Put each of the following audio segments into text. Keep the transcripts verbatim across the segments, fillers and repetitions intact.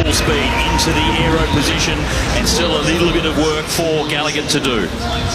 full speed into the aero position, and still a little bit of work for Gallagher to do.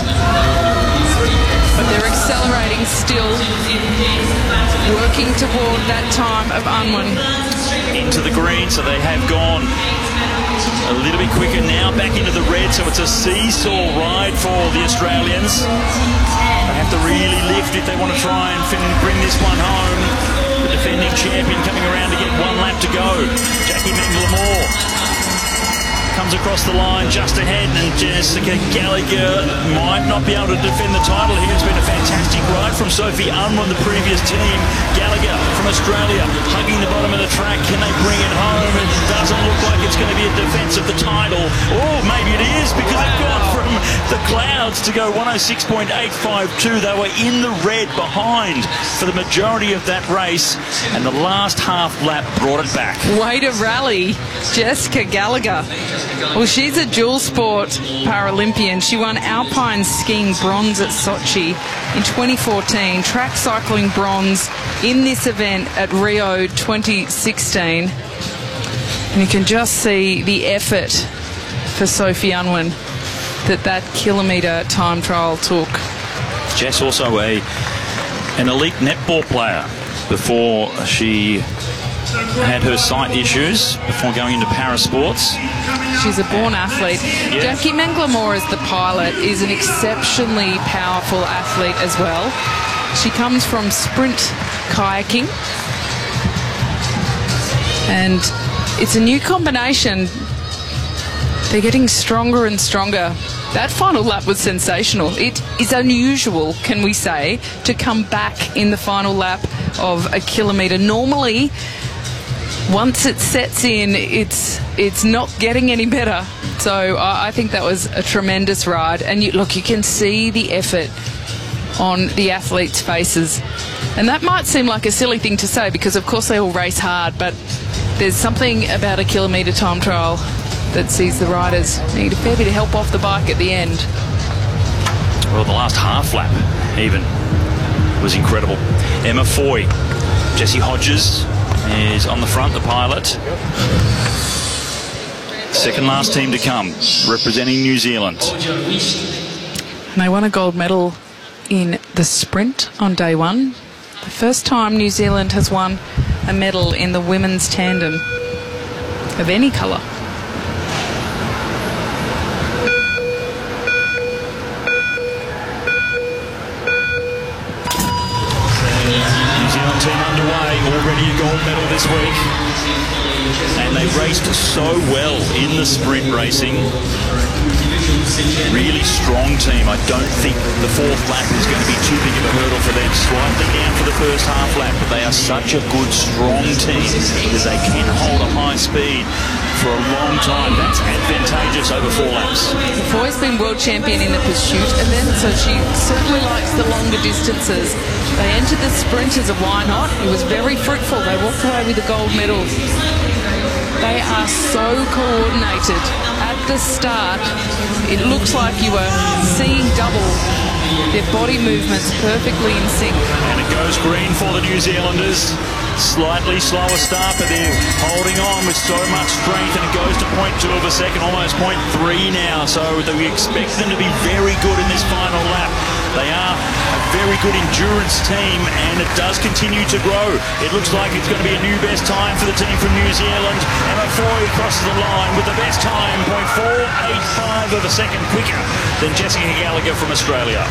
But they're accelerating still, working toward that time of Unwin. Into the green, so they have gone a little bit quicker now, back into the red, so it's a seesaw ride for the Australians. They have to really lift if they want to try and fin- bring this one home. The defending champion coming around to get one lap to go. Jackie Mengler-Moore comes across the line just ahead, and Jessica Gallagher might not be able to defend the title here. It's been a fantastic ride from Sophie Unwin, the previous team. Gallagher from Australia hugging the bottom of the track. Can they bring it home? It doesn't look like it's going to be a defence of the title. Oh, maybe it is, because they've gone from the clouds to go one oh six point eight five two. They were in the red behind for the majority of that race, and the last half lap brought it back. Way to rally, Jessica Gallagher. Well, she's a dual sport Paralympian. She won alpine skiing bronze at Sochi in twenty fourteen, track cycling bronze in this event at Rio twenty sixteen. And you can just see the effort for Sophie Unwin that that kilometre time trial took. Jess also a an elite netball player before she had her sight issues before going into parasports. She's a born athlete. Yeah. Jackie Mengler-Moore, as the pilot, is an exceptionally powerful athlete as well. She comes from sprint kayaking, and it's a new combination. They're getting stronger and stronger. That final lap was sensational. It is unusual, can we say, to come back in the final lap of a kilometre. Normally, once it sets in, it's it's not getting any better. So uh, I think that was a tremendous ride. And you, look, you can see the effort on the athletes' faces. And that might seem like a silly thing to say, because of course they all race hard, but there's something about a kilometre time trial that sees the riders need a fair bit of help off the bike at the end. Well, the last half lap even was incredible. Emma Foy, Jessie Hodges is on the front, the pilot. Second last team to come, representing New Zealand. And they won a gold medal in the sprint on day one. The first time New Zealand has won a medal in the women's tandem of any colour. Team underway, already a gold medal this week, and they raced so well in the sprint racing. Really strong team. I don't think the fourth lap is going to be too big of a hurdle for them. Slightly down for the first half lap, but they are such a good, strong team that they can hold a high speed for a long time. That's advantageous over four laps. Foy's been world champion in the pursuit event, so she certainly likes the longer distances. They entered the sprint as a why not. It was very fruitful. They walked away with a gold medal. They are so coordinated. At the start, it looks like you are seeing double. Their body movements perfectly in sync. And it goes green for the New Zealanders. Slightly slower start, but they're holding on with so much strength, and it goes to point two of a second, almost point three now. So we expect them to be very good in this final lap. They are a very good endurance team, and it does continue to grow. It looks like it's going to be a new best time for the team from New Zealand. Emma Foy crosses the line with the best time, point four eight five of a second quicker than Jessica Gallagher from Australia.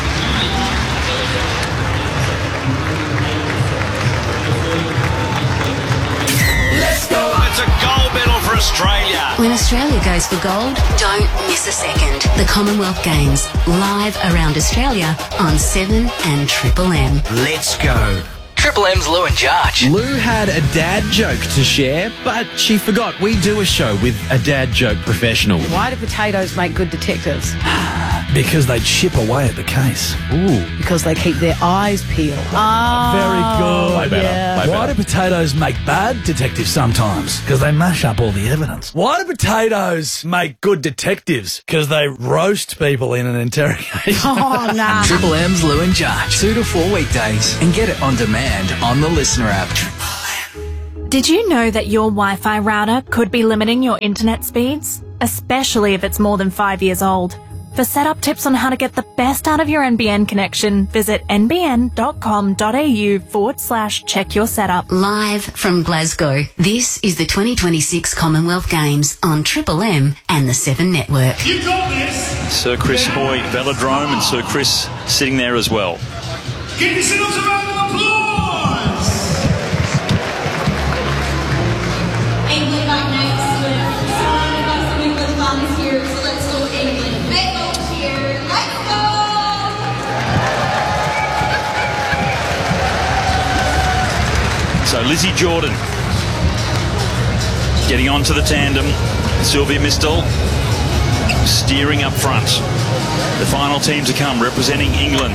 Let's go! It's a gold medal for Australia. When Australia goes for gold, don't miss a second. The Commonwealth Games, live around Australia on seven and Triple M. Let's go. Triple M's Lou and Jarch. Lou had a dad joke to share, but she forgot we do a show with a dad joke professional. Why do potatoes make good detectives? Because they chip away at the case. Ooh. Because they keep their eyes peeled. Ah, Very good. Way better. Yeah. Way Why better. do potatoes make bad detectives sometimes? Because they mash up all the evidence. Why do potatoes make good detectives? Because they roast people in an interrogation. Oh, nah. Triple M's Lou and Jarch. Two to four weekdays and get it on demand on the Listener app. Did you know that your Wi-Fi router could be limiting your internet speeds? Especially if it's more than five years old. For setup tips on how to get the best out of your N B N connection, visit nbn.com.au forward slash check your setup. Live from Glasgow, this is the twenty twenty-six Commonwealth Games on Triple M and the Seven Network. You got this! Sir Chris Hoy Velodrome, and Sir Chris sitting there as well. Give yourselves a round of applause! England back next with surrounded by some England fans here, so let's go England. Big up here, let's go! So Lizzie Jordan getting onto the tandem. Sylvia Mistel steering up front. The final team to come representing England.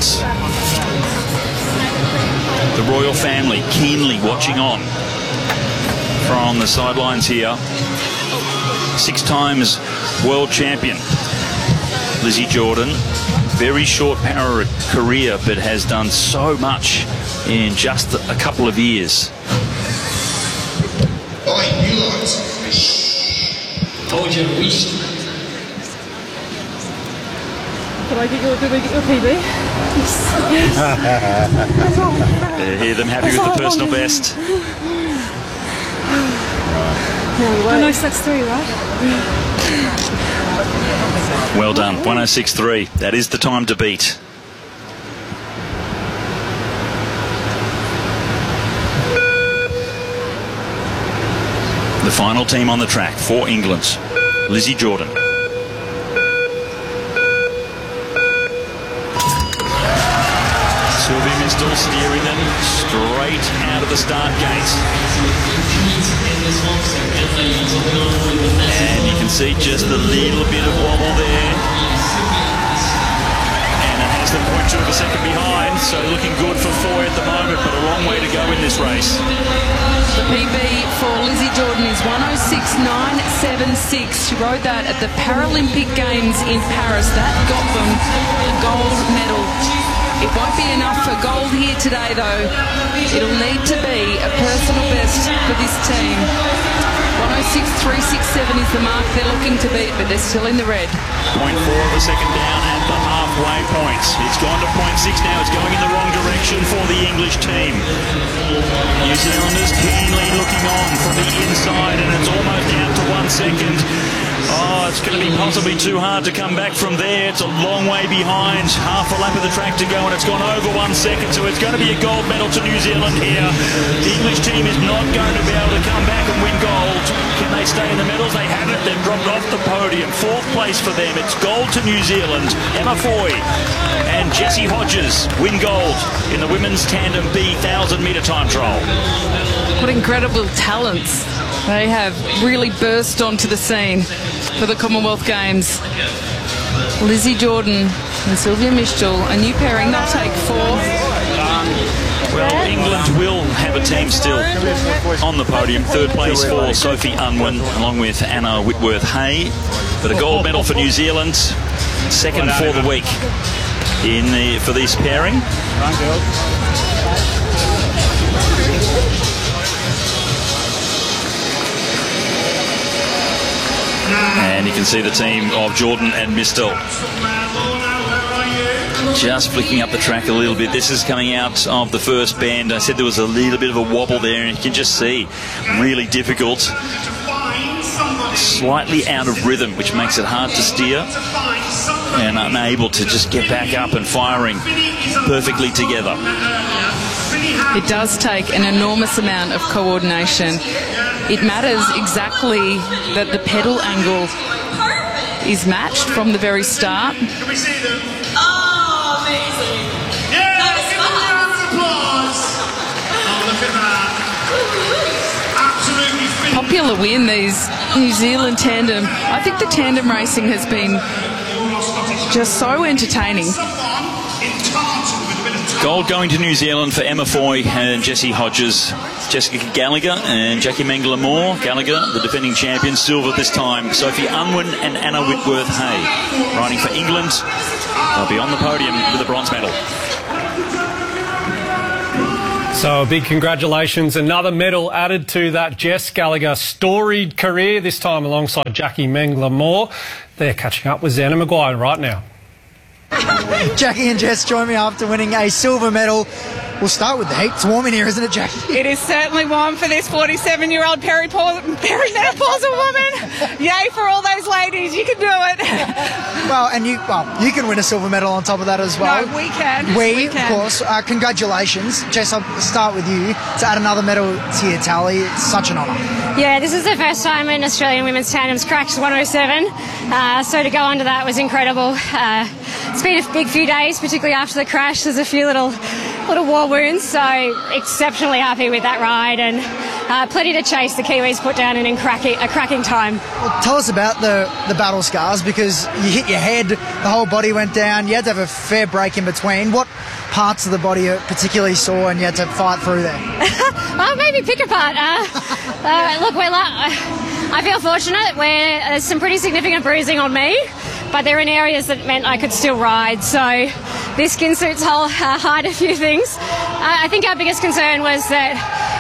The royal family keenly watching on from the sidelines here. Six times world champion Lizzie Jordan. Very short para career, but has done so much in just a couple of years. Oi, you lot. Hold your wrist. Can I get your, did I get your P B? Yes. Uh, hear them happy with the personal best. one oh six three, right? Well done, one oh six three. That is the time to beat. The final team on the track for England, Lizzie Jordan. Sylvia Mistel steering them straight out of the start gate. And you can see just a little bit of wobble there. And it has the point two of a second behind, so looking good for Foy at the moment, but a long way to go in this race. The P B for Lizzie Jordan is one oh six nine seven six. She rode that at the Paralympic Games in Paris. That got them a gold medal. It won't be enough for gold here today, though. It'll need to be a personal best for this team. one oh six three six seven is the mark they're looking to beat, but they're still in the red. Point four of a second down at the halfway point. It's gone to point six now. It's going in the wrong direction for the English team. New Zealanders keenly looking on from the inside, and it's almost down to one second. Oh, it's going to be possibly too hard to come back from there. It's a long way behind. Half a lap of the track to go, and it's gone over one second, so it's going to be a gold medal to New Zealand here. The English team is not going to be able to come back and win gold. Can they stay in the medals? They haven't. They've dropped off the podium. Fourth place for them. It's gold to New Zealand. Emma Foy and Jessie Hodges win gold in the women's tandem B one thousand metre time trial. What incredible talents they have really burst onto the scene for the Commonwealth Games. Lizzie Jordan and Sylvia Mistel, a new pairing. They'll take four. Well, England will have a team still on the podium. Third place for Sophie Unwin, along with Anna Whitworth-Hay. But a gold medal for New Zealand. Second for the week in the for this pairing. And you can see the team of Jordan and Mistel just flicking up the track a little bit. This is coming out of the first bend. I said there was a little bit of a wobble there, and you can just see really difficult, slightly out of rhythm, which makes it hard to steer, and unable to just get back up and firing perfectly together. It does take an enormous amount of coordination. It matters exactly that the pedal angle is matched from the very start. Can we see them? Oh, amazing. Yeah, that was fun. A round of applause. Oh, look at that. Absolutely finished. Popular win, these New Zealand tandem. I think the tandem racing has been just so entertaining. Gold going to New Zealand for Emma Foy and Jessie Hodges. Jessica Gallagher and Jackie Mangler-Moore. Gallagher, the defending champion. Silver this time. Sophie Unwin and Anna Whitworth-Hay. Riding for England. They'll be on the podium with a bronze medal. So a big congratulations. Another medal added to that Jess Gallagher storied career, this time alongside Jackie Mengler-Moore. They're catching up with Xana Maguire right now. Jackie and Jess join me after winning a silver medal. We'll start with the heat. It's warm in here, isn't it, Jackie? It is certainly warm for this forty-seven-year-old peri- perimenopausal woman. Yay for all those ladies. You can do it. Well, and you well, you can win a silver medal on top of that as well. No, we can. We, we can. of course. Uh, congratulations. Jess, I'll start with you. To add another medal to your tally, it's such an honour. Yeah, this is the first time an Australian women's tandem's cracked one oh seven, uh, so to go under that was incredible. Uh, it's been a big few days, particularly after the crash. There's a few little little war wounds, so exceptionally happy with that ride, and uh, plenty to chase. The Kiwis put down an cracking, a cracking time. Well, tell us about the, the battle scars, because you hit your head, the whole body went down, you had to have a fair break in between. What parts of the body are particularly sore and you had to fight through there? Well, maybe pick apart. Uh, uh, look, we're la- I feel fortunate where there's some pretty significant bruising on me, but they're in areas that meant I could still ride. So this skin suit's whole uh, hide a few things. Uh, I think our biggest concern was that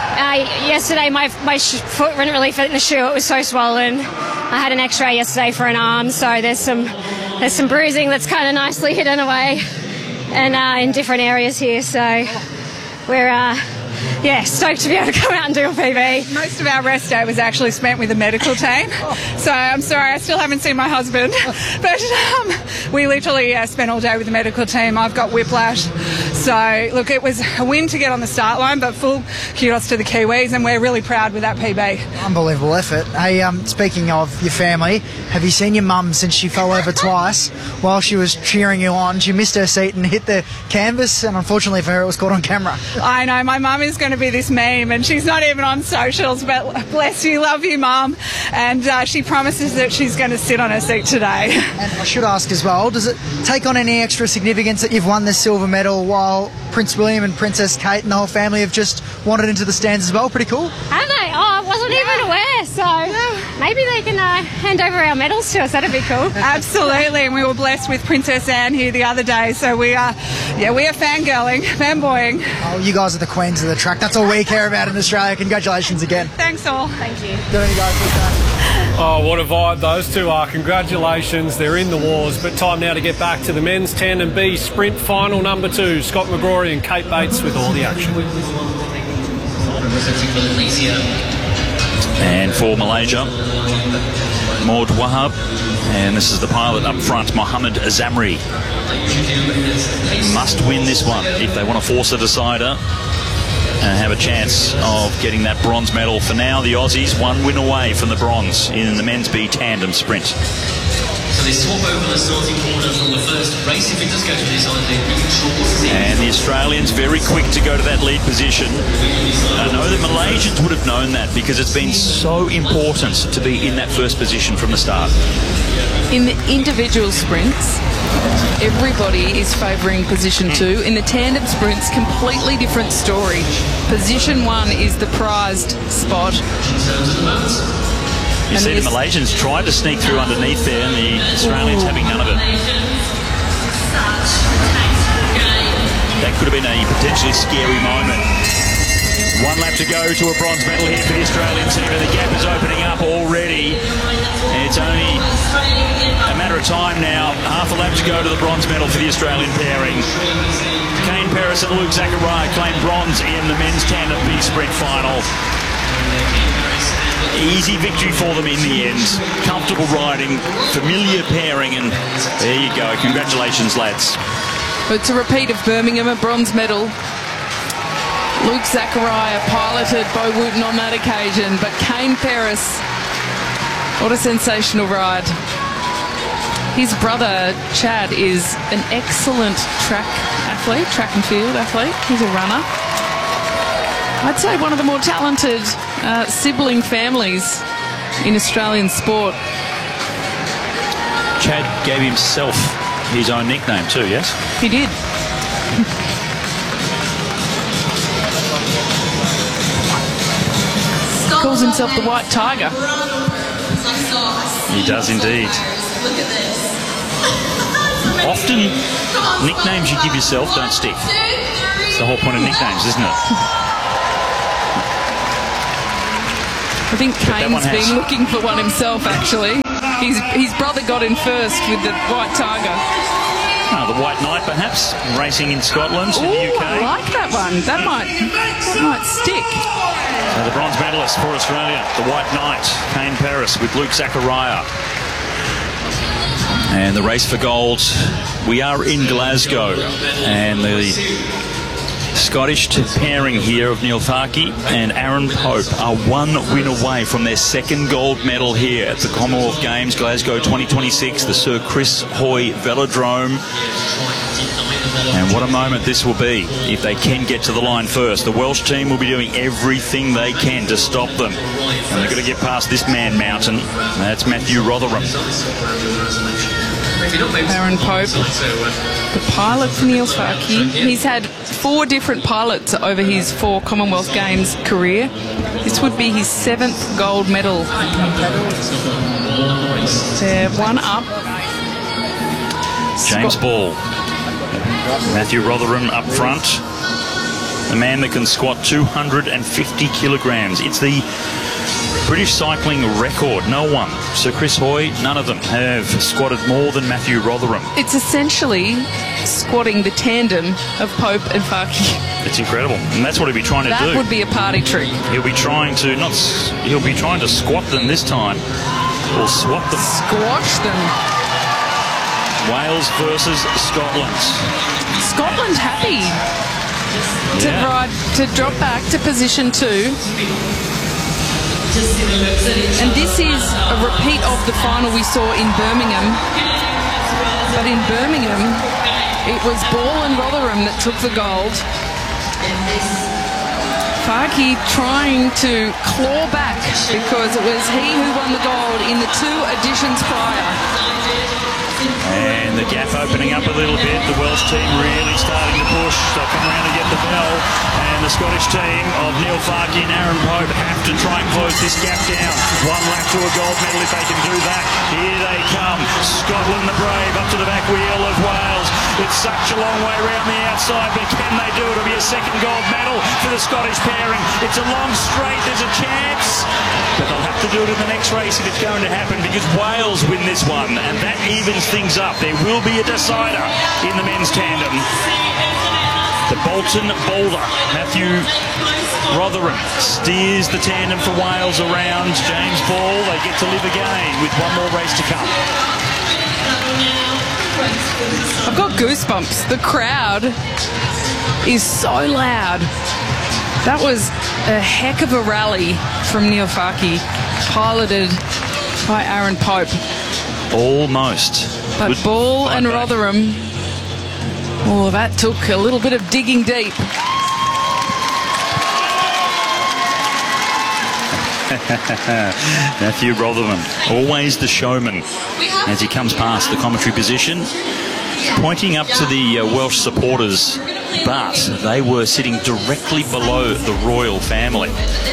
uh, yesterday my my sh- foot wouldn't really fit in the shoe. It was so swollen. I had an X-ray yesterday for an arm, so there's some there's some bruising that's kind of nicely hidden away, and uh, in different areas here. So we're. Uh, Yeah, stoked to be able to come out and do a P B. Most of our rest day was actually spent with the medical team. So I'm sorry, I still haven't seen my husband. But um, we literally uh, spent all day with the medical team. I've got whiplash. So, look, it was a win to get on the start line, but full kudos to the Kiwis, and we're really proud with that P B. Unbelievable effort. Hey, um, speaking of your family, have you seen your mum since she fell over twice while she was cheering you on? She missed her seat and hit the canvas, and unfortunately for her, it was caught on camera. I know, my mum is going to be this meme, and she's not even on socials, but bless you, love you, Mum. And uh, she promises that she's going to sit on her seat today. And I should ask as well, does it take on any extra significance that you've won this silver medal while Prince William and Princess Kate and the whole family have just wandered into the stands as well? Pretty cool. Have they? Oh, I wasn't yeah. even aware, so yeah. maybe they can uh, hand over our medals to us. That'd be cool. Absolutely, and we were blessed with Princess Anne here the other day, so we are, yeah, we are fangirling, fanboying. Oh, you guys are the queens of the track. That's all we care about in Australia. Congratulations again. Thanks all. Thank you. Good on you guys. Good day. Oh, what a vibe those two are. Congratulations. They're in the wars, but time now to get back to the men's tandem B sprint final number two. Scott McGrory and Kate Bates with all the action. And for Malaysia, Maud Wahab, and this is the pilot up front, Mohammed Zamri. Must win this one if they want to force a decider and have a chance of getting that bronze medal. For now, the Aussies one win away from the bronze in the men's B tandem sprint. So they swap over the starting order from the first race. If it does go to this, I think and the Australians very quick to go to that lead position. I know that Malaysians would have known that because it's been so important to be in that first position from the start. In the individual sprints, everybody is favouring position two. In the tandem sprints, completely different story. Position one is the prized spot. You see the Malaysians tried to sneak through underneath there, and the Australians Ooh. having none of it. That could have been a potentially scary moment. One lap to go to a bronze medal here for the Australian team, and the gap is opening up already. And it's only a matter of time now. Half a lap to go to the bronze medal for the Australian pairing. Kane Paris and Luke Zachariah claim bronze in the men's tandem B sprint final. Easy victory for them in the end. Comfortable riding, familiar pairing, and there you go. Congratulations, lads. It's a repeat of Birmingham, a bronze medal. Luke Zachariah piloted Bo Wooten on that occasion, but Kane Paris, what a sensational ride. His brother, Chad, is an excellent track athlete, track and field athlete. He's a runner. I'd say one of the more talented uh, sibling families in Australian sport. Chad gave himself his own nickname too, yes? He did. Calls himself the White Tiger. He does indeed. Often, nicknames you give yourself don't stick. It's the whole point of nicknames, isn't it? I think But that one Kane's has- been looking for one himself, actually. His, his brother got in first with the White Tiger. Oh, the White Knight, perhaps, racing in Scotland, in the U Ooh, K. I like that one. That might, that might stick. So the bronze medalist for Australia, the White Knight, Kane Paris with Luke Zachariah. And the race for gold, we are in Glasgow, and the Scottish pairing here of Neil Farke and Aaron Pope are one win away from their second gold medal here at the Commonwealth Games, Glasgow twenty twenty-six, the Sir Chris Hoy Velodrome. And what a moment this will be if they can get to the line first. The Welsh team will be doing everything they can to stop them. And they've got to get past this man mountain. That's Matthew Rotherham. Aaron Pope, the pilot for Neil Farke. He's had four different pilots over his four Commonwealth Games career. This would be his seventh gold medal. They're one up. James Scott- Ball. Matthew Rotherham up front. The man that can squat two hundred fifty kilograms. It's the British cycling record. No one, Sir Chris Hoy, none of them have squatted more than Matthew Rotherham. It's essentially squatting the tandem of Pope and Farke. It's incredible, and that's what he'll be trying to That do. would be a party trick. He'll be trying to not. s- He'll be trying to squat them this time, or swat them. Squash them. Wales versus Scotland. Scotland happy to Yeah. ride to drop back to position two. And this is a repeat of the final we saw in Birmingham. But in Birmingham, it was Ball and Rotherham that took the gold. Farke trying to claw back because it was he who won the gold in the two editions prior. And the gap opening up a little bit. The Welsh team really starting to push. They'll come around and get the bell. And the Scottish team of Neil Farke and Aaron Pope have to try and close this gap down. One lap to a gold medal if they can do that. Here they come. Scotland the brave up to the back wheel of Wales. It's such a long way around the outside, but can they do it? It'll be a second gold medal for the Scottish pairing. It's a long straight. There's a chance. But they'll have to do it in the next race if it's going to happen, because Wales win this one, and that evens things up. There will be a decider in the men's tandem. The Bolton Boulder, Matthew Rotherham steers the tandem for Wales around James Ball. They get to live again with one more race to come. I've got goosebumps. The crowd is so loud. That was a heck of a rally from Neil Farke, piloted by Aaron Pope. Almost. But Good Ball fight and back. Rotherham, oh, that took a little bit of digging deep. Matthew Rotherham, always the showman as he comes past the commentary position, pointing up to the uh, Welsh supporters, but they were sitting directly below the royal family.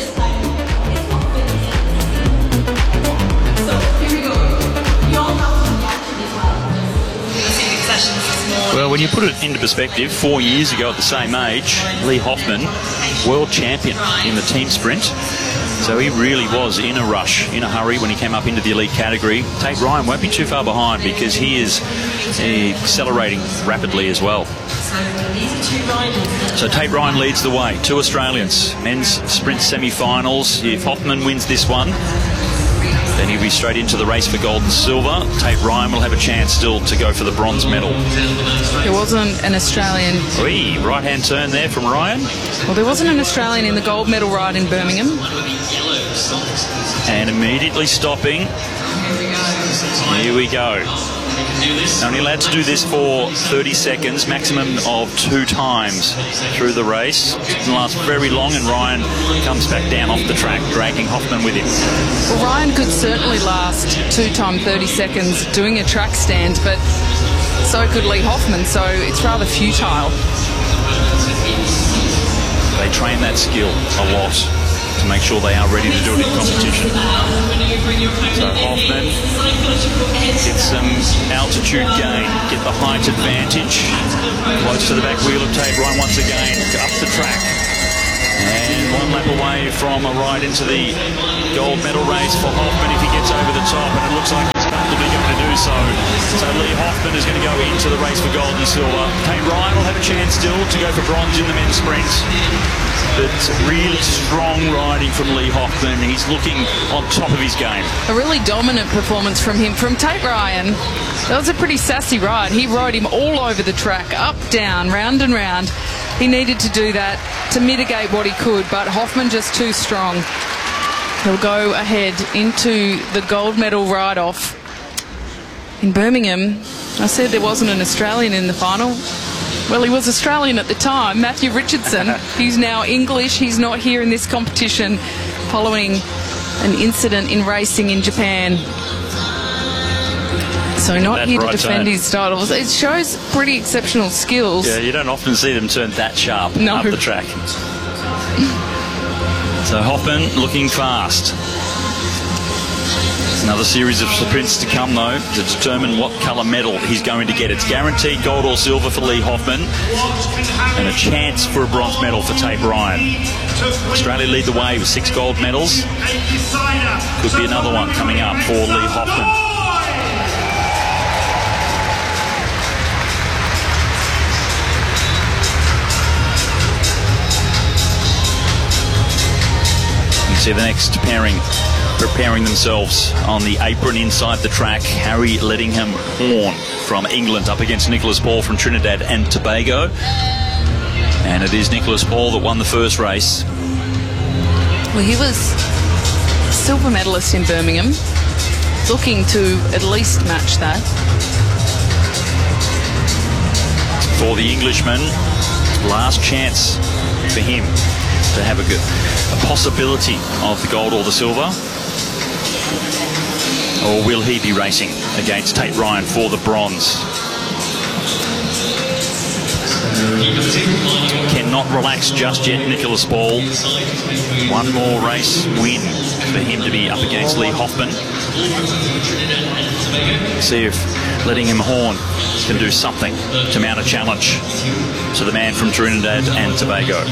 Well, when you put it into perspective, four years ago at the same age, Lee Hoffman, world champion in the team sprint. So he really was in a rush, in a hurry when he came up into the elite category. Tate Ryan won't be too far behind because he is accelerating rapidly as well. So Tate Ryan leads the way. Two Australians, men's sprint semi-finals. If Hoffman wins this one, then he'll be straight into the race for gold and silver. Tate Ryan will have a chance still to go for the bronze medal. There wasn't an Australian. Oi, right-hand turn there from Ryan. Well, there wasn't an Australian in the gold medal ride in Birmingham. And immediately stopping. Here we go. Only allowed to do this for thirty seconds, maximum of two times through the race. Didn't last very long, and Ryan comes back down off the track, dragging Hoffman with him. Well, Ryan could certainly last two times thirty seconds doing a track stand, but so could Lee Hoffman, so it's rather futile. They train that skill a lot to make sure they are ready to do it in competition. So Hoffman gets some altitude gain, get the height advantage. Close to the back wheel of Tate Ryan once again, up the track. And one lap away from a ride into the gold medal race for Hoffman if he gets over the top, and it looks like he's comfortably going to do so. So Lee Hoffman is going to go into the race for gold and silver. Tate Ryan will have a chance still to go for bronze in the men's sprint. But really strong riding from Lee Hoffman. He's looking on top of his game. A really dominant performance from him. From Tate Ryan, that was a pretty sassy ride. He rode him all over the track, up, down, round and round. He needed to do that to mitigate what he could, but Hoffman just too strong. He'll go ahead into the gold medal ride-off in Birmingham. I said there wasn't an Australian in the final. Well, he was Australian at the time, Matthew Richardson. He's now English. He's not here in this competition following an incident in racing in Japan. So not That here to right defend turn. his titles. It shows pretty exceptional skills. Yeah, you don't often see them turn that sharp No. up the track. So Hoffman looking fast. Another series of sprints to come, though, to determine what colour medal he's going to get. It's guaranteed gold or silver for Lee Hoffman, and a chance for a bronze medal for Tate Ryan. Australia lead the way with six gold medals. Could be another one coming up for Lee Hoffman. You see the next pairing preparing themselves on the apron inside the track. Harry Lettingham Horn from England up against Nicholas Paul from Trinidad and Tobago. And it is Nicholas Paul that won the first race. Well, he was silver medalist in Birmingham, looking to at least match that. For the Englishman, last chance for him to have a good a possibility of the gold or the silver. Or will he be racing against Tate Ryan for the bronze? Cannot relax just yet, Nicholas Paul. One more race win for him to be up against Lee Hoffman. See if Lettingham Horn can do something to mount a challenge to the man from Trinidad and Tobago.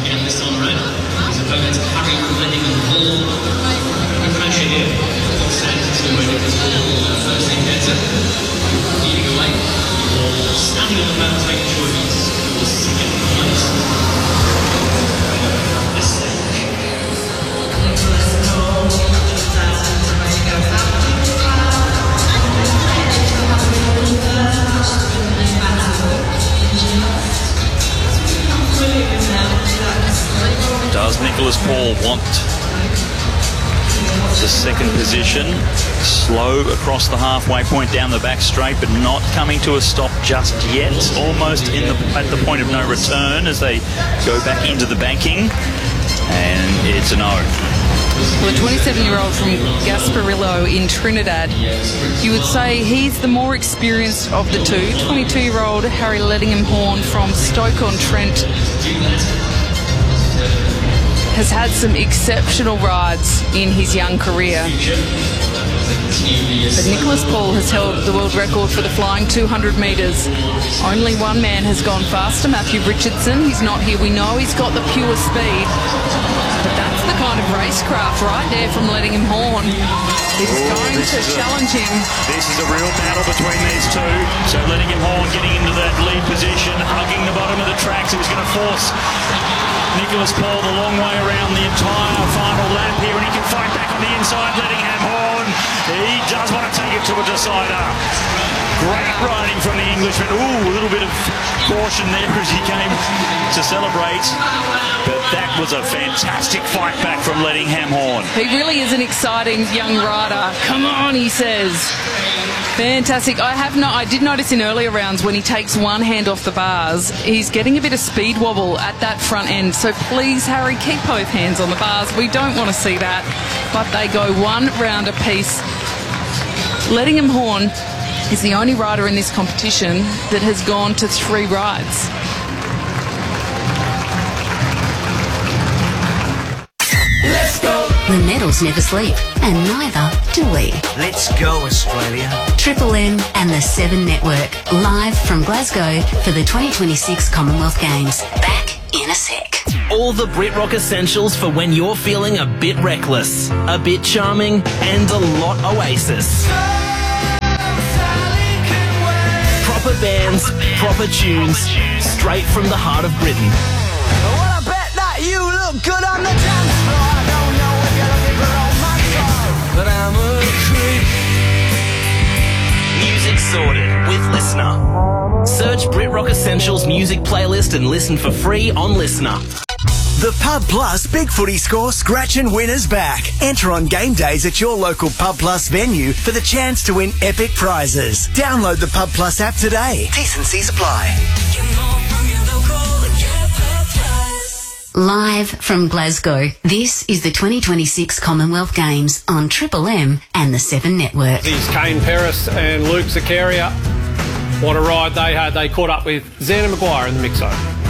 Does Nicholas Paul want the second position? Slow across the halfway point down the back straight, but not coming to a stop just yet. Almost in the, at the point of no return as they go back into the banking. And it's a no. Well, a twenty-seven-year-old from Gasparillo in Trinidad, you would say he's the more experienced of the two. twenty-two-year-old Harry Lettingham Horn from Stoke-on-Trent has had some exceptional rides in his young career. But Nicholas Paul has held the world record for the flying two hundred metres. Only one man has gone faster, Matthew Richardson. He's not here. We know he's got the pure speed. But that's the kind of racecraft right there from Lettingham Horn. He's Ooh, going this to is a- challenge him. This is a real battle between these two. So Lettingham Horn getting into that lead position, hugging the bottom of the track. So he's going to force Nicholas Paul the long way around the entire final lap here, and he can fight back on the inside. Lettingham Horn, he does want to take it to a decider. Great riding from the Englishman. Ooh, a little bit of caution there as he came to celebrate. But that was a fantastic fight back from Lettingham Horn. He really is an exciting young rider. Come on, he says. Fantastic. I have no, I did notice in earlier rounds when he takes one hand off the bars, he's getting a bit of speed wobble at that front end. So please, Harry, keep both hands on the bars. We don't want to see that. But they go one round apiece. Lettingham Horn is the only rider in this competition that has gone to three rides. Let's go. The medals never sleep, and neither do we. Let's go, Australia. Triple M and the Seven Network, live from Glasgow for the twenty twenty-six Commonwealth Games. Back in a sec. all the BritRock essentials for when you're feeling a bit reckless, a bit charming, and a lot Oasis. Proper bands, proper tunes, straight from the heart of Britain. Well, I bet that you look good on the dance floor. I don't know if you're looking for all my soul, but I'm a creep. Music sorted with Listener. Search BritRock Essentials music playlist and listen for free on Listener. The Pub Plus Big Footy Score Scratch and Winner's back. Enter on game days at your local Pub Plus venue for the chance to win epic prizes. Download the Pub Plus app today. T's and C's apply. Live from Glasgow, this is the twenty twenty-six Commonwealth Games on Triple M and the Seven Network. These Kane Paris and Luke Zakaria. What a ride they had. They caught up with Xander Maguire in the mixo.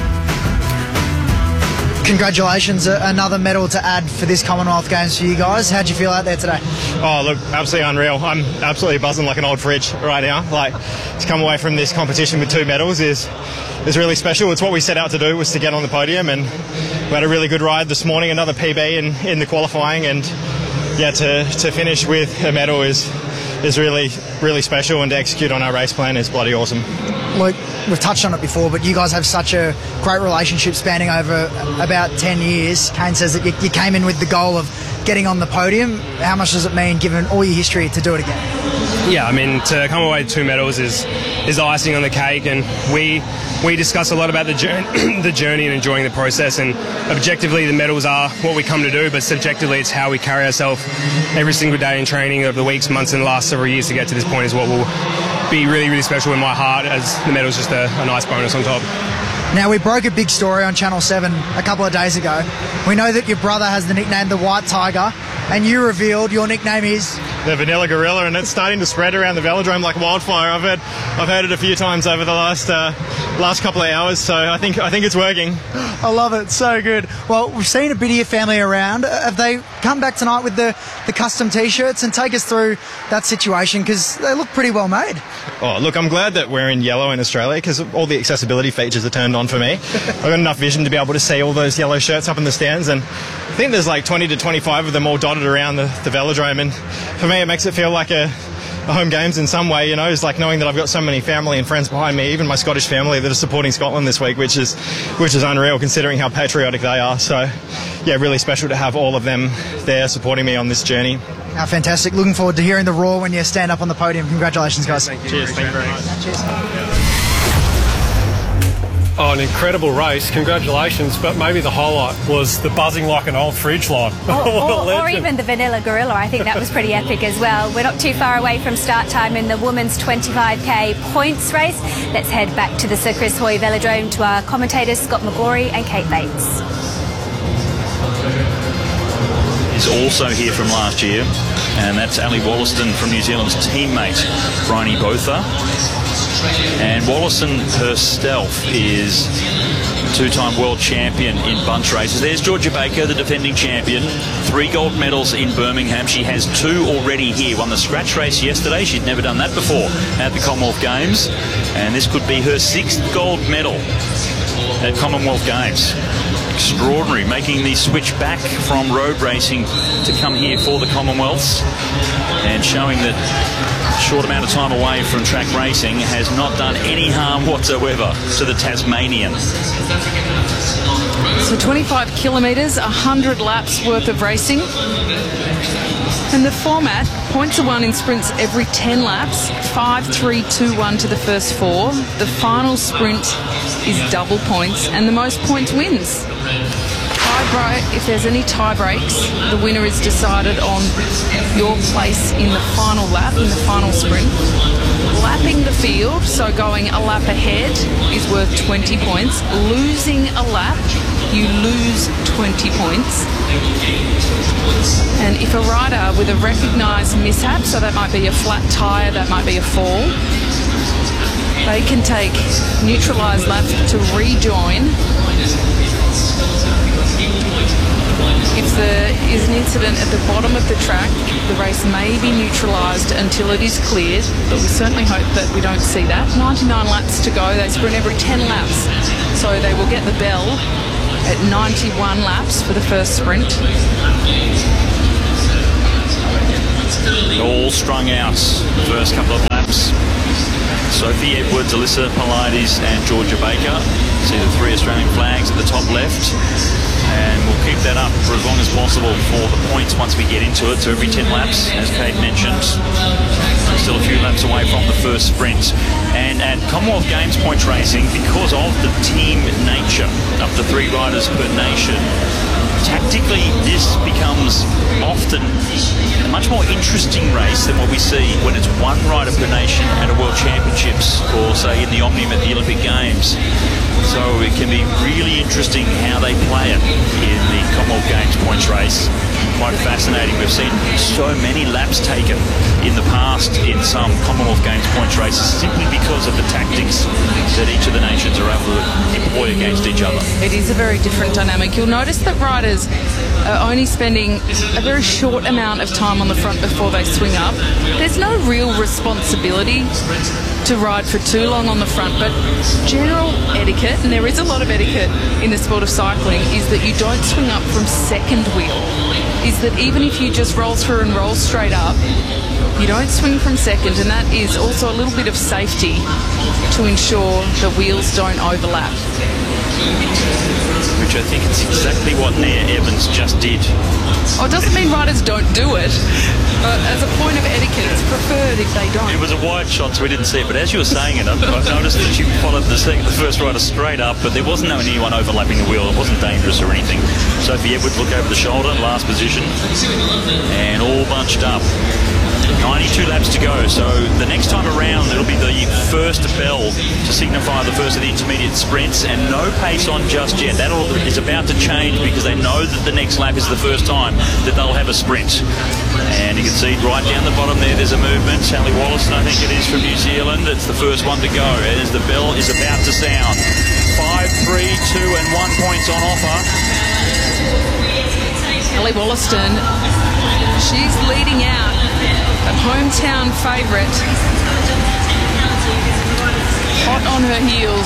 Congratulations, another medal to add for this Commonwealth Games for you guys. How'd you feel out there today? Oh, look, absolutely unreal. I'm absolutely buzzing like an old fridge right now. Like, to come away from this competition with two medals is is really special. It's what we set out to do, was to get on the podium, and we had a really good ride this morning, another P B in, in the qualifying, and yeah, to, to finish with a medal is is really, really special, and to execute on our race plan is bloody awesome. Luke, we've touched on it before, but you guys have such a great relationship spanning over about ten years. Kane says that you, you came in with the goal of getting on the podium. How much does it mean, given all your history, to do it again? Yeah, I mean, to come away with two medals is is icing on the cake, and we we discuss a lot about the journey, the journey and enjoying the process, and objectively the medals are what we come to do, but subjectively it's how we carry ourselves every single day in training over the weeks, months and the last several years to get to this point is what will be really, really special in my heart, as the medal's just a, a nice bonus on top. Now, we broke a big story on Channel seven a couple of days ago. We know that your brother has the nickname the White Tiger, and you revealed your nickname is... the Vanilla Gorilla, and it's starting to spread around the velodrome like wildfire. I've heard, I've heard it a few times over the last uh, last couple of hours, so I think I think it's working. I love it, so good. Well, we've seen a bit of your family around. Have they come back tonight with the, the custom T-shirts? And take us through that situation, because they look pretty well made. Oh, look, I'm glad that we're in yellow in Australia, because all the accessibility features are turned on for me. I've got enough vision to be able to see all those yellow shirts up in the stands, and I think there's like twenty to twenty-five of them all dotted around the, the velodrome, and for me it makes it feel like a, a home games in some way, you know. It's like knowing that I've got so many family and friends behind me, even my Scottish family that are supporting Scotland this week, which is which is unreal considering how patriotic they are. So yeah, really special to have all of them there supporting me on this journey. Oh, fantastic. Looking forward to hearing the roar when you stand up on the podium. Congratulations, guys. Thank you. Cheers. Thank you very much. Cheers. Oh, an incredible race. Congratulations. But maybe the highlight was the buzzing like an old fridge line. Or, or, or even the Vanilla Gorilla. I think that was pretty epic as well. We're not too far away from start time in the women's twenty-five K points race. Let's head back to the Sir Chris Hoy Velodrome to our commentators Scott McGorry and Kate Bates. Is also here from last year, and that's Ali Wollaston from New Zealand's teammate Bryony Botha. And Wollaston herself is two-time world champion in bunch races. There's Georgia Baker, the defending champion. Three gold medals in Birmingham. She has two already here. Won the scratch race yesterday. She'd never done that before at the Commonwealth Games. And this could be her sixth gold medal at Commonwealth Games. Extraordinary, making the switch back from road racing to come here for the Commonwealths, and showing that a short amount of time away from track racing has not done any harm whatsoever to the Tasmanian. So twenty-five kilometres, one hundred laps worth of racing. And the format, points are won in sprints every ten laps, five, three, two, one to the first four. The final sprint is double points, and the most points wins. Tie break, if there's any tie breaks, the winner is decided on your place in the final lap, in the final sprint. Lapping the field, so going a lap ahead, is worth twenty points. Losing a lap, you lose twenty points. And if a rider with a recognised mishap, so that might be a flat tyre, that might be a fall, they can take neutralised lap to rejoin. If there is an incident at the bottom of the track, the race may be neutralised until it is cleared, but we certainly hope that we don't see that. ninety-nine laps to go. They sprint every ten laps, so they will get the bell at ninety-one laps for the first sprint. All strung out the first couple of laps. Sophie Edwards, Alyssa Polides and Georgia Baker. See the three Australian flags at the top left. And we'll keep that up for as long as possible for the points once we get into it. So every ten laps, as Kate mentioned. Still a few laps away from the first sprint. And at Commonwealth Games points racing, because of the team nature, up to three riders per nation, tactically this becomes often a much more interesting race than what we see when it's one rider per nation at a World Championships or say in the Omnium at the Olympic Games. So it can be really interesting how they play it in the Commonwealth Games points race. Quite fascinating. We've seen so many laps taken in the past in some Commonwealth Games points races simply because of the tactics that each of the nations are able to employ against each other. It is a very different dynamic. You'll notice that riders are only spending a very short amount of time on the front before they swing up. There's no real responsibility to ride for too long on the front, but general etiquette, and there is a lot of etiquette in the sport of cycling, is that you don't swing up from second wheel. Is that even if you just roll through and roll straight up, you don't swing from second, and that is also a little bit of safety to ensure the wheels don't overlap. Which I think is exactly what Nia Evans just did. Oh, it doesn't mean riders don't do it, but as a point of etiquette, it's preferred if they don't. It was a wide shot, so we didn't see it, but as you were saying it, I've I've noticed that she followed the, second, the first rider straight up, but there wasn't anyone overlapping the wheel. It wasn't dangerous or anything. Sophie Edwards looked over the shoulder, last position, and all bunched up. ninety-two laps to go, so the next time around it'll be the first bell to signify the first of the intermediate sprints, and no pace on just yet. That is about to change because they know that the next lap is the first time that they'll have a sprint. And you can see right down the bottom there, there's a movement. Sally Wollaston, I think it is, from New Zealand. It's the first one to go as the bell is about to sound. Five, three, two, and one points on offer. Sally Wollaston, she's leading out. A hometown favourite, hot on her heels.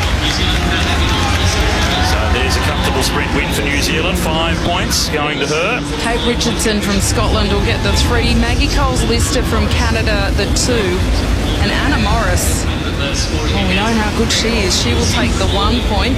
So there's a comfortable sprint win for New Zealand, five points going to her. Kate Richardson from Scotland will get the three. Maggie Coles-Lister from Canada, the two. And Anna Morris, well, we know how good she is. She will take the one point.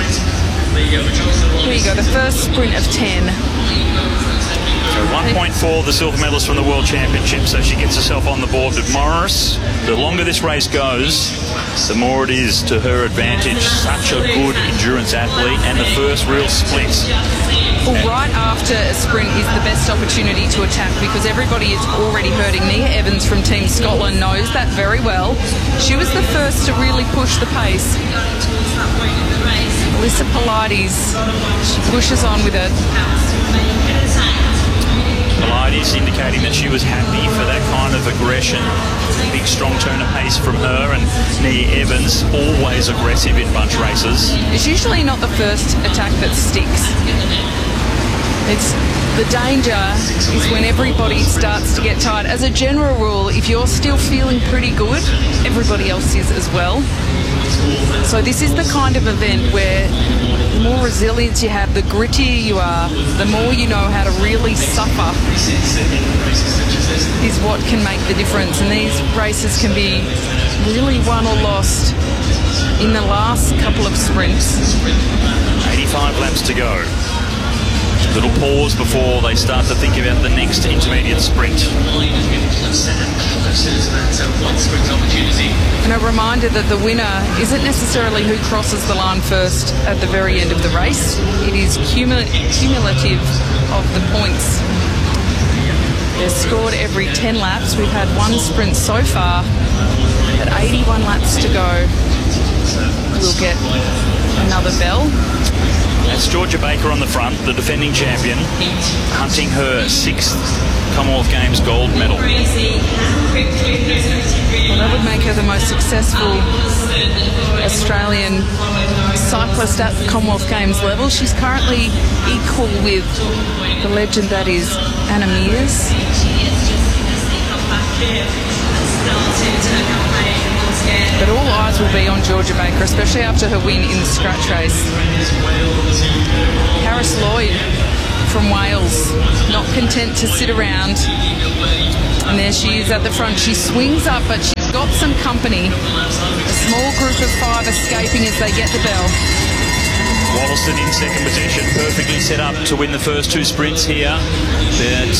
Here you go, the first sprint of ten. So one point for the silver medalist from the World Championship, so she gets herself on the board with Morris. The longer this race goes, the more it is to her advantage. Such a good endurance athlete, and the first real split. Well, right after a sprint is the best opportunity to attack because everybody is already hurting. Nia Evans from Team Scotland knows that very well. She was the first to really push the pace. Alyssa Polides, she pushes on with it. Polides indicating that she was happy for that kind of aggression. Big strong turn of pace from her, and Nia Evans always aggressive in bunch races. It's usually not the first attack that sticks. It's the danger is when everybody starts to get tired. As a general rule, if you're still feeling pretty good, everybody else is as well. So this is the kind of event where the more resilience you have, the grittier you are, the more you know how to really suffer is what can make the difference. And these races can be really won or lost in the last couple of sprints. eighty-five laps to go. Little pause before they start to think about the next intermediate sprint. And a reminder that the winner isn't necessarily who crosses the line first at the very end of the race. It is cumul- cumulative of the points. They're scored every ten laps. We've had one sprint so far. At eighty-one laps to go, we'll get another bell. That's Georgia Baker on the front, the defending champion, hunting her sixth Commonwealth Games gold medal. Well, that would make her the most successful Australian cyclist at the Commonwealth Games level. She's currently equal with the legend that is Anna Meares. But all eyes eyes will be on Georgia Baker, especially after her win in the scratch race. Harris Lloyd from Wales, not content to sit around. And there she is at the front. She swings up, but she's got some company. A small group of five escaping as they get the bell. Wollaston in second position, perfectly set up to win the first two sprints here, but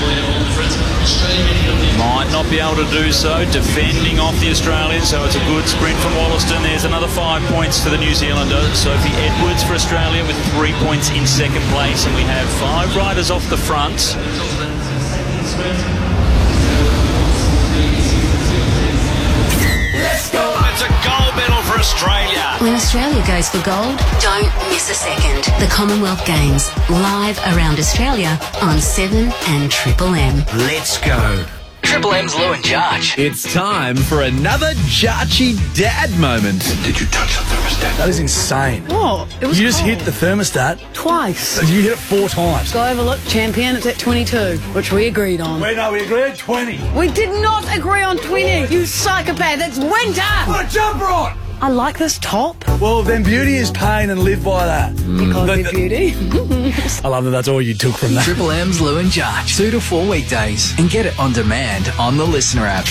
might not be able to do so, defending off the Australians, so it's a good sprint from Wollaston. There's another five points for the New Zealander, Sophie Edwards for Australia with three points in second place, and we have five riders off the front. Let's go! It's a gold medal for Australia. When Australia goes for gold, don't miss a second. The Commonwealth Games, live around Australia on seven and Triple M. Let's go. Triple M's Lou and Jarch. It's time for another Jarchy Dad moment. Did you touch the thermostat? That is insane. What? It was You just cold. hit the thermostat. Twice. You hit it four times. Go have a look, champion. It's at twenty-two, which we agreed on. Wait, no, we agreed twenty. We did not agree on twenty. You psychopath. It's winter. Put a jumper on. I like this top. Well, then beauty is pain and live by that. Because The- of beauty. I love that that's all you took from that. Triple M's Lou and Jarch. Two to four weekdays. And get it on demand on the Listener app.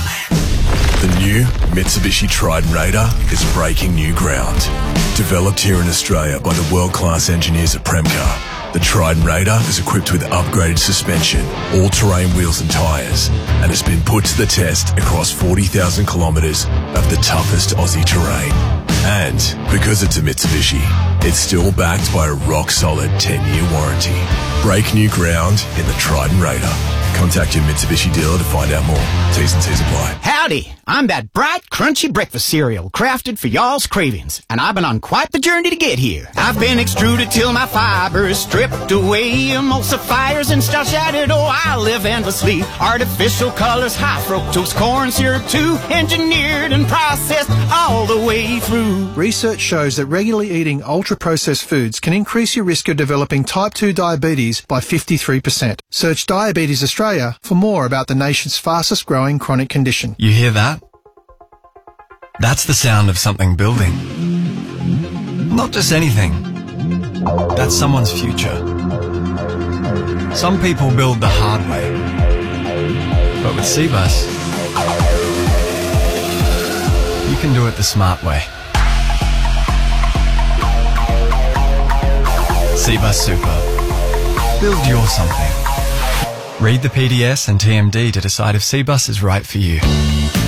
The new Mitsubishi Triton Raider is breaking new ground. Developed here in Australia by the world-class engineers at Premcar, the Triton Raider is equipped with upgraded suspension, all-terrain wheels and tyres, and has been put to the test across forty thousand kilometres of the toughest Aussie terrain. And because it's a Mitsubishi, it's still backed by a rock-solid ten-year warranty. Break new ground in the Triton Raider. Contact your Mitsubishi dealer to find out more. T's and C's apply. Howdy, I'm that bright, crunchy breakfast cereal crafted for y'all's cravings, and I've been on quite the journey to get here. I've been extruded till my fiber is stripped away, emulsifiers and starch added, oh, I live endlessly. Artificial colors, high fructose corn syrup too, engineered and processed all the way through. Research shows that regularly eating ultra-processed foods can increase your risk of developing type two diabetes by fifty-three percent. Search Diabetes Australia for more about the nation's fastest growing chronic condition. You hear that? That's the sound of something building. Not just anything. That's someone's future. Some people build the hard way. But with Cbus, you can do it the smart way. Cbus Super. Build your something. Read the P D S and T M D to decide if Cbus is right for you.